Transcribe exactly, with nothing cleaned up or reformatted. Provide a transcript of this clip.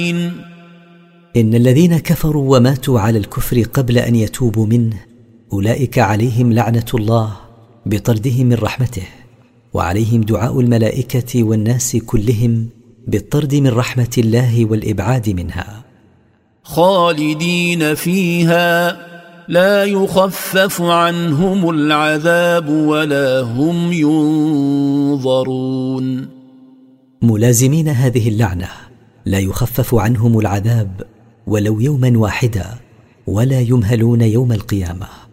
إن الذين كفروا وماتوا على الكفر قبل أن يتوبوا منه أولئك عليهم لعنة الله بطردهم من رحمته، وعليهم دعاء الملائكة والناس كلهم بالطرد من رحمة الله والإبعاد منها. خالدين فيها لا يخفف عنهم العذاب ولا هم ينظرون. ملازمين هذه اللعنة لا يخفف عنهم العذاب ولو يوما واحدا، ولا يمهلون يوم القيامة.